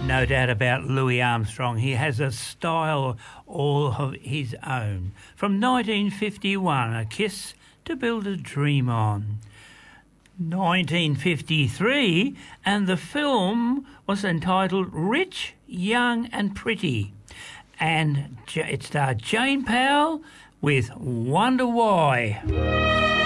No doubt about Louis Armstrong. He has a style all of his own. From 1951, A Kiss to Build a Dream On. 1953, and the film was entitled Rich, Young and Pretty. And it starred Jane Powell with Wonder Why.